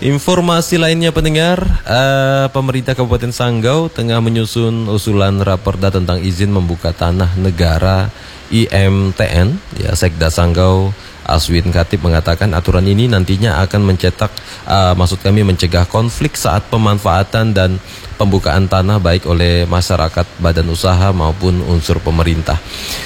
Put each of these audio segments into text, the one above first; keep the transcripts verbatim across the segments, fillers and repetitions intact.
Informasi lainnya pendengar, uh, pemerintah Kabupaten Sanggau tengah menyusun usulan raperda tentang izin membuka tanah negara I M T N. Ya, Sekda Sanggau Aswin Khatib mengatakan aturan ini nantinya akan mencetak, uh, maksud kami mencegah konflik saat pemanfaatan dan pembukaan tanah baik oleh masyarakat, badan usaha maupun unsur pemerintah.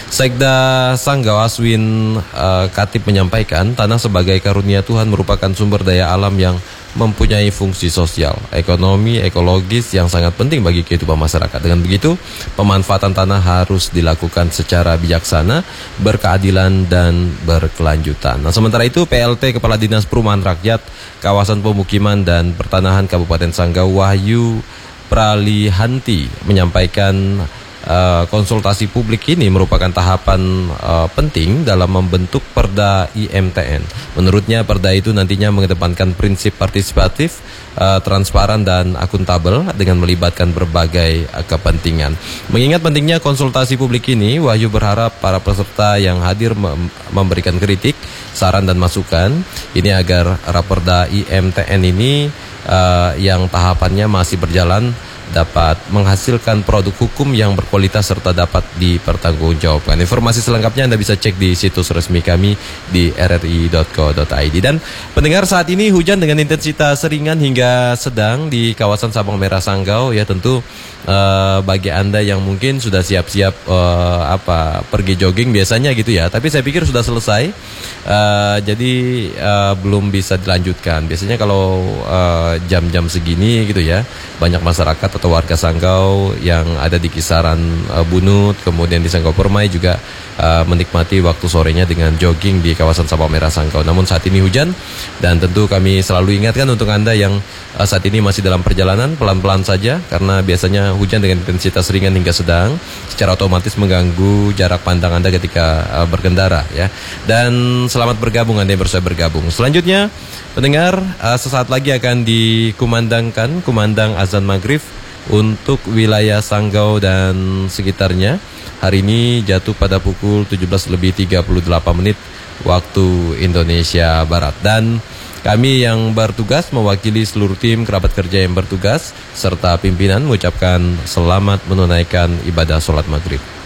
Sekda Sanggau Aswin uh, Khatib menyampaikan tanah sebagai karunia Tuhan merupakan sumber daya alam yang mempunyai fungsi sosial, ekonomi, ekologis yang sangat penting bagi kehidupan masyarakat. Dengan begitu, pemanfaatan tanah harus dilakukan secara bijaksana, berkeadilan dan berkelanjutan. Nah, sementara itu P L T Kepala Dinas Perumahan Rakyat, Kawasan Pemukiman dan Pertanahan Kabupaten Sanggau Wahyu Pralihanti menyampaikan Uh, konsultasi publik ini merupakan tahapan uh, penting dalam membentuk Perda I M T N. Menurutnya Perda itu nantinya mengedepankan prinsip partisipatif, uh, transparan dan akuntabel dengan melibatkan berbagai uh, kepentingan. Mengingat pentingnya konsultasi publik ini, Wahyu berharap para peserta yang hadir mem- memberikan kritik, saran dan masukan ini agar Raperda I M T N ini uh, yang tahapannya masih berjalan dapat menghasilkan produk hukum yang berkualitas serta dapat dipertanggungjawabkan. Informasi selengkapnya Anda bisa cek di situs resmi kami di r r i dot co dot i d. Dan pendengar, saat ini hujan dengan intensitas ringan hingga sedang di kawasan Sabang Merah Sanggau. Ya, tentu uh, bagi Anda yang mungkin sudah siap-siap uh, apa pergi jogging biasanya gitu ya, tapi saya pikir sudah selesai, uh, jadi uh, belum bisa dilanjutkan. Biasanya kalau uh, jam-jam segini gitu ya, banyak masyarakat atau warga Sanggau yang ada di kisaran uh, Bunut, kemudian di Sanggau Permai juga uh, menikmati waktu sorenya dengan jogging di kawasan Sabang Merah Sanggau. Namun saat ini hujan, dan tentu kami selalu ingatkan untuk Anda yang uh, saat ini masih dalam perjalanan, pelan-pelan saja, karena biasanya hujan dengan intensitas ringan hingga sedang secara otomatis mengganggu jarak pandang Anda ketika uh, berkendara ya. Dan selamat bergabung Anda yang baru saja bergabung. Selanjutnya pendengar, uh, sesaat lagi akan dikumandangkan kumandang azan maghrib untuk wilayah Sanggau dan sekitarnya. Hari ini jatuh pada pukul tujuh belas lebih tiga puluh delapan menit waktu Indonesia Barat. Dan kami yang bertugas mewakili seluruh tim kerabat kerja yang bertugas serta pimpinan mengucapkan selamat menunaikan ibadah sholat maghrib.